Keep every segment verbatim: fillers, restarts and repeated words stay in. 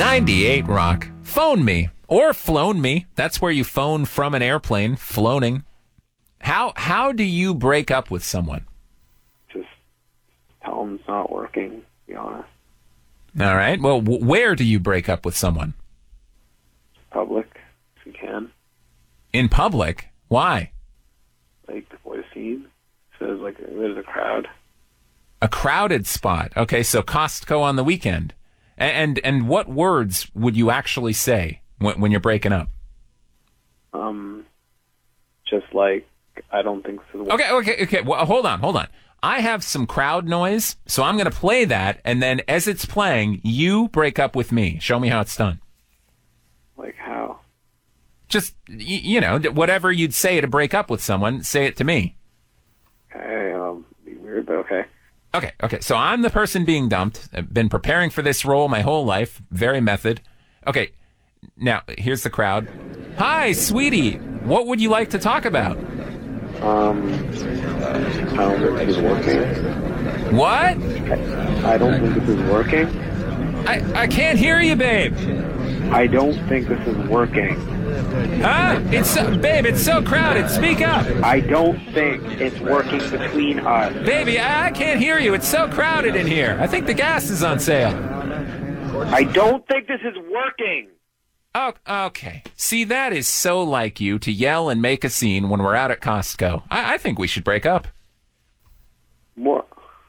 ninety-eight Rock. Phone me or flown me. That's where you phone from an airplane. Phoning. How how do you break up with someone? Just tell them it's not working, to be honest. All right. Well, w- where do you break up with someone? Public, if you can. In public? Why? Like, avoid a scene. So there's like, there's a crowd. A crowded spot. Okay, so Costco on the weekend. And and, and what words would you actually say when, when you're breaking up? Um, just like, I don't think so. Okay, okay, okay. Well, hold on, hold on. I have some crowd noise, so I'm going to play that, and then as it's playing, you break up with me. Show me how it's done. Like how? Just, y- you know, whatever you'd say to break up with someone, say it to me. Okay, um, be weird, but okay. Okay, okay. So I'm the person being dumped. I've been preparing for this role my whole life. Very method. Okay, now, here's the crowd. Hi, sweetie. What would you like to talk about? Um, I don't think this is working. What? I, I don't think this is working. I, I can't hear you, babe. I don't think this is working. Huh? It's so, babe, it's so crowded. Speak up. I don't think it's working between us. Baby, I, I can't hear you. It's so crowded in here. I think the gas is on sale. I don't think this is working. Oh, okay. See, that is so like you to yell and make a scene when we're out at Costco. I, I think we should break up. What?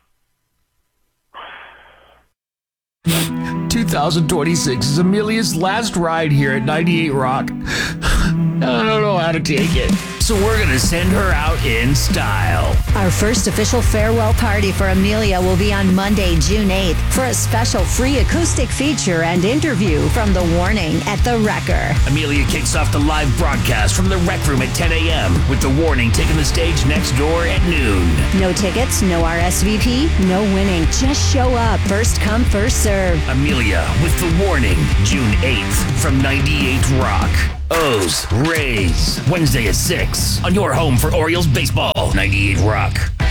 twenty twenty-six is Amelia's last ride here at ninety-eight Rock. I don't know how to take it. So we're going to send her out in style. Our first official farewell party for Amelia will be on Monday, June eighth, for a special free acoustic feature and interview from The Warning at The Wrecker. Amelia kicks off the live broadcast from the Rec Room at ten a.m. with The Warning taking the stage next door at noon. No tickets, no R S V P, no winning. Just show up. First come, first serve. Amelia with The Warning, June eighth from ninety-eight Rock. O's Rays, Wednesday at six on your home for Orioles baseball, ninety-eight Rock.